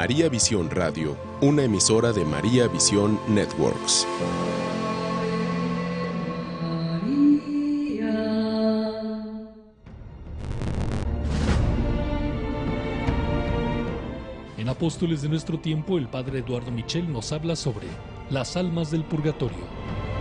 María Visión Radio, una emisora de María Visión Networks. En Apóstoles de nuestro tiempo, el padre Eduardo Michel nos habla sobre las almas del purgatorio.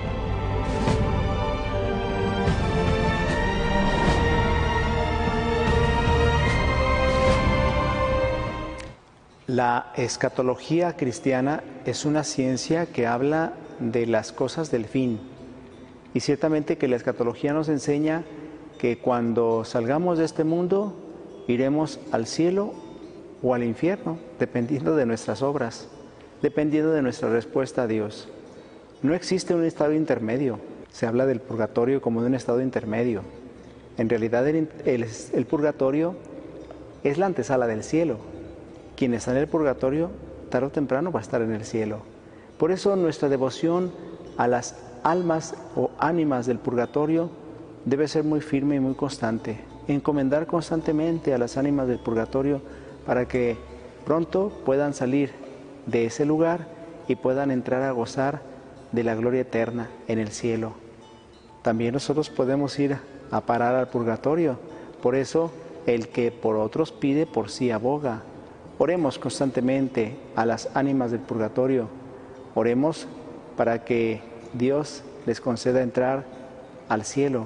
La escatología cristiana es una ciencia que habla de las cosas del fin. Y ciertamente que la escatología nos enseña que cuando salgamos de este mundo, iremos al cielo o al infierno, dependiendo de nuestras obras, dependiendo de nuestra respuesta a Dios. No existe un estado intermedio. Se habla del purgatorio como de un estado intermedio. En realidad el purgatorio es la antesala del cielo. Quien está en el purgatorio, tarde o temprano va a estar en el cielo. Por eso nuestra devoción a las almas o ánimas del purgatorio debe ser muy firme y muy constante. Encomendar constantemente a las ánimas del purgatorio para que pronto puedan salir de ese lugar y puedan entrar a gozar de la gloria eterna en el cielo. También nosotros podemos ir a parar al purgatorio. Por eso, el que por otros pide, por sí aboga. Oremos constantemente a las ánimas del purgatorio. Oremos para que Dios les conceda entrar al cielo.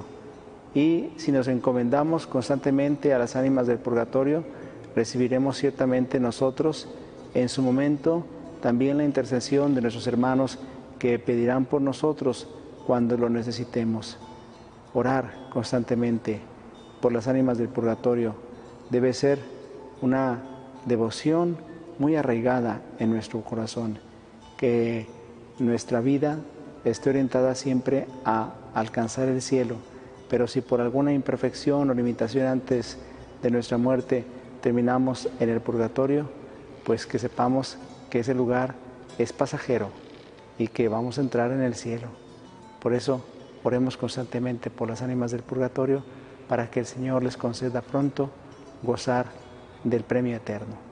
Y si nos encomendamos constantemente a las ánimas del purgatorio, recibiremos ciertamente nosotros, en su momento, también la intercesión de nuestros hermanos que pedirán por nosotros cuando lo necesitemos. Orar constantemente por las ánimas del purgatorio debe ser una devoción muy arraigada en nuestro corazón, que nuestra vida esté orientada siempre a alcanzar el cielo, pero si por alguna imperfección o limitación antes de nuestra muerte terminamos en el purgatorio, pues que sepamos que ese lugar es pasajero y que vamos a entrar en el cielo. Por eso, oremos constantemente por las ánimas del purgatorio para que el Señor les conceda pronto gozar del premio eterno.